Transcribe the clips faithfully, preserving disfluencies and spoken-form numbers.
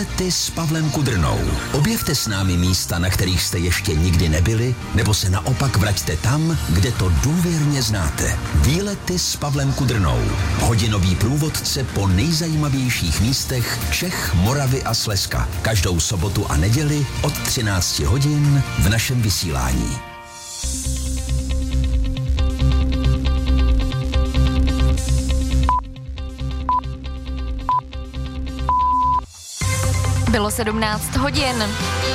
Výlety s Pavlem Kudrnou. Objevte s námi místa, na kterých jste ještě nikdy nebyli, nebo se naopak vraťte tam, kde to důvěrně znáte. Výlety s Pavlem Kudrnou. Hodinový průvodce po nejzajímavějších místech Čech, Moravy a Slezska. Každou sobotu a neděli od třináct hodin v našem vysílání. Bylo sedmnáct hodin.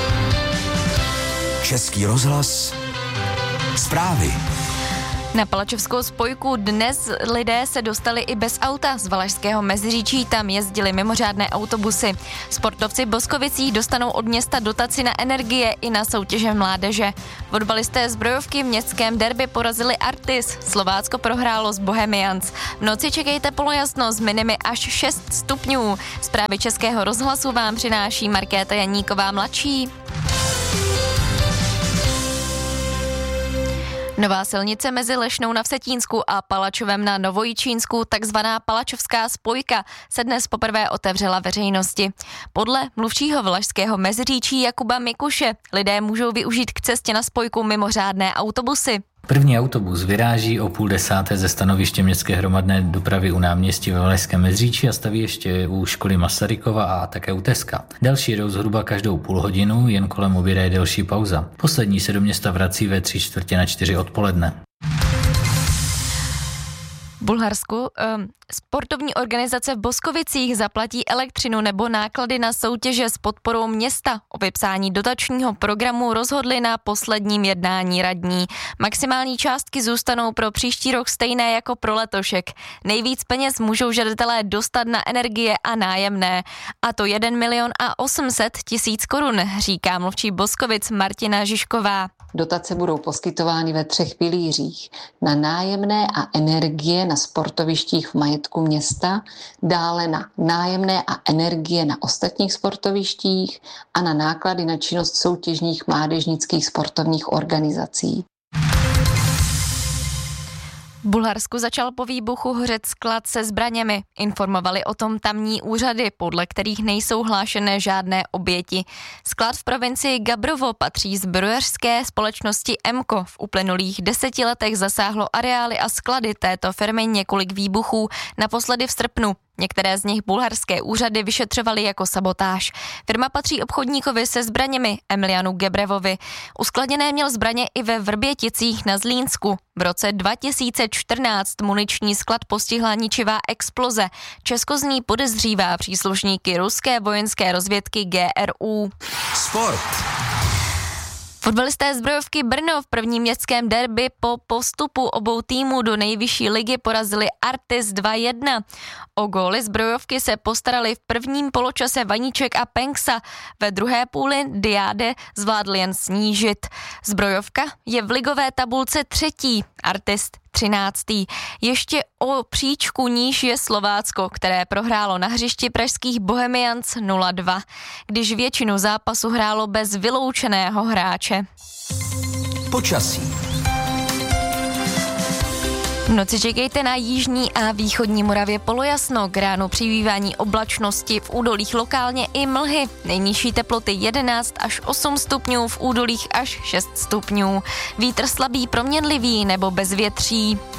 Český rozhlas. Zprávy. Na Palačovskou spojku dnes lidé se dostali i bez auta. Z Valašského Meziříčí tam jezdili mimořádné autobusy. Sportovci v Boskovicích dostanou od města dotaci na energie i na soutěže mládeže. Fotbalisté Zbrojovky v městském derby porazili Artis. Slovácko prohrálo s Bohemians. V noci čekejte polojasno s minimy až šest stupňů. Zprávy Českého rozhlasu vám přináší Markéta Janíková mladší. Nová silnice mezi Lešnou na Vsetínsku a Palačovem na Novojičínsku, takzvaná Palačovská spojka, se dnes poprvé otevřela veřejnosti. Podle mluvčího Valašského Meziříčí Jakuba Mikuše lidé můžou využít k cestě na spojku mimořádné autobusy. První autobus vyráží o půl desáté ze stanoviště městské hromadné dopravy u náměstí ve Valašském Meziříčí a staví ještě u školy Masarykova a také u Teska. Další jedou zhruba každou půl hodinu, jen kolem oběda je delší pauza. Poslední se do města vrací ve tři čtvrtě na čtyři odpoledne. V Bulharsku um, sportovní organizace v Boskovicích zaplatí elektřinu nebo náklady na soutěže s podporou města. O vypsání dotačního programu rozhodli na posledním jednání radní. Maximální částky zůstanou pro příští rok stejné jako pro letošek. Nejvíc peněz můžou žadatelé dostat na energie a nájemné. A to jeden milion a osm set tisíc korun, říká mluvčí Boskovic Martina Žižková. Dotace budou poskytovány ve třech pilířích. Na nájemné a energie na sportovištích v majetku města, dále na nájemné a energie na ostatních sportovištích a na náklady na činnost soutěžních mládežnických sportovních organizací. V Bulharsku začal po výbuchu hořet sklad se zbraněmi. Informovali o tom tamní úřady, podle kterých nejsou hlášené žádné oběti. Sklad v provincii Gabrovo patří zbrojařské společnosti Emco. V uplynulých deseti letech zasáhlo areály a sklady této firmy několik výbuchů, naposledy v srpnu. Některé z nich bulharské úřady vyšetřovaly jako sabotáž. Firma patří obchodníkovi se zbraněmi Emilianu Gebrevovi. Uskladněné měl zbraně i ve Vrběticích na Zlínsku. V roce dva tisíce čtrnáct muniční sklad postihla ničivá exploze. Česko z ní podezřívá příslušníky ruské vojenské rozvědky G R U. Sport. Fotbalisté Zbrojovky Brno v prvním městském derby po postupu obou týmů do nejvyšší ligy porazili Artis dva jedna. O góly Zbrojovky se postarali v prvním poločase Vaníček a Penksa. Ve druhé půli Diáde zvládl jen snížit. Zbrojovka je v ligové tabulce třetí, Artis třináctý. Ještě o příčku níž je Slovácko, které prohrálo na hřišti pražských Bohemians nula dva, když většinu zápasu hrálo bez vyloučeného hráče. Počasí. V noci čekejte na jižní a východní Moravě polojasno, k ránu přibývání oblačnosti, v údolích lokálně i mlhy. Nejnižší teploty jedenáct až osm stupňů, v údolích až šest stupňů. Vítr slabý proměnlivý nebo bez větří.